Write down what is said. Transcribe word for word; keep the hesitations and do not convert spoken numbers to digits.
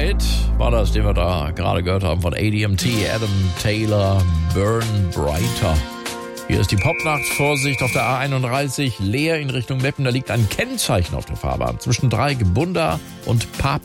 Hit war das, den wir da gerade gehört haben von A D M T, Adam Taylor, Burn Brighter. Hier ist die Popnacht. Vorsicht auf der A einunddreißig, leer in Richtung Meppen. Da liegt ein Kennzeichen auf der Fahrbahn zwischen Dreieck, Bunda und Pap